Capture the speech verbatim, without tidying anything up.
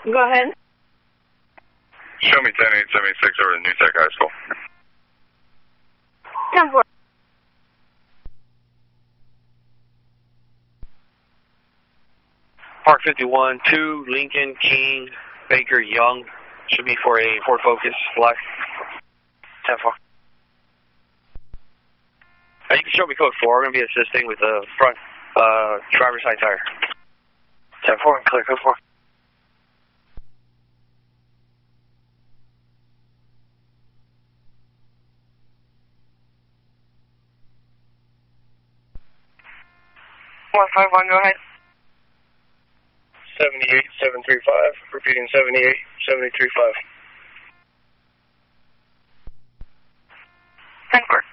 Go ahead. Show me ten eight seventy-six over to New Tech High School. ten four. Park fifty-one, two, Lincoln, King, Baker, Young. Should be for a Ford Focus, black. ten four. Uh, you can show me code four. We're going to be assisting with the front uh, driver's side tire. ten four, and clear, code four. one five one, go ahead. seventy-eight seven three five, repeating seventy-eight seven three five. ten four.